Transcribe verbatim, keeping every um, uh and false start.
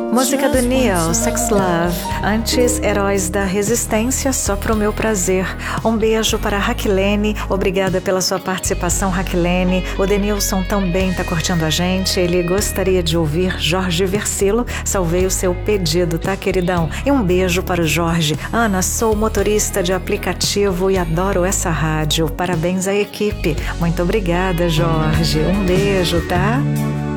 Música do Neil, Sex Love. Antes, Heróis da Resistência, Só Pro Meu Prazer. Um beijo para a Raquilene, obrigada pela sua participação, Raquilene. O Denilson também está curtindo a gente, ele gostaria de ouvir Jorge Versilo. Salvei o seu pedido, tá, queridão? E um beijo para o Jorge. Ana, sou motorista de aplicativo e adoro essa rádio. Parabéns à equipe. Muito obrigada, Jorge. Um beijo, tá?